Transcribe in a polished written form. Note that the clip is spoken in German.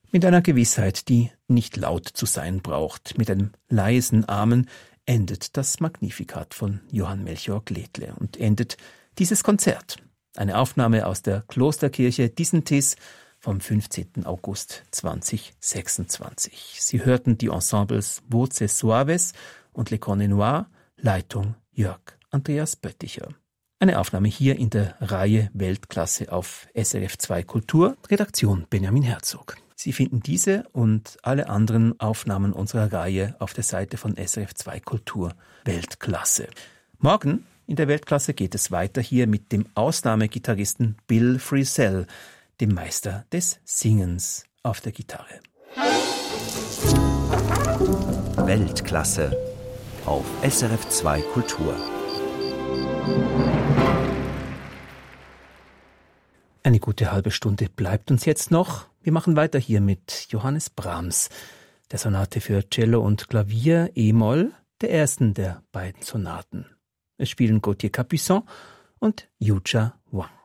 Mit einer Gewissheit, die nicht laut zu sein braucht, mit einem leisen Amen endet das Magnificat von Johann Melchior Gledle und endet dieses Konzert. Eine Aufnahme aus der Klosterkirche Disentis vom 15. August 2026. Sie hörten die Ensembles Voces Suaves und Le Cornet Noir, Leitung Jörg Andreas Bötticher. Eine Aufnahme hier in der Reihe Weltklasse auf SRF 2 Kultur, Redaktion Benjamin Herzog. Sie finden diese und alle anderen Aufnahmen unserer Reihe auf der Seite von SRF 2 Kultur Weltklasse. Morgen in der Weltklasse geht es weiter hier mit dem Ausnahmegitarristen Bill Frisell, dem Meister des Singens auf der Gitarre. Weltklasse auf SRF 2 Kultur. Eine gute halbe Stunde bleibt uns jetzt noch. Wir machen weiter hier mit Johannes Brahms, der Sonate für Cello und Klavier E-Moll, der ersten der beiden Sonaten. Es spielen Gauthier Capuçon und Yuja Wang.